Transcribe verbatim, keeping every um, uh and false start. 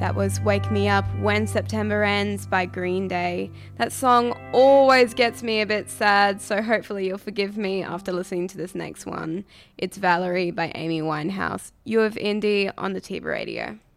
That was Wake Me Up When September Ends by Green Day. That song always gets me a bit sad, so hopefully you'll forgive me after listening to this next one. It's Valerie by Amy Winehouse. You have Indie on the Tiba Radio.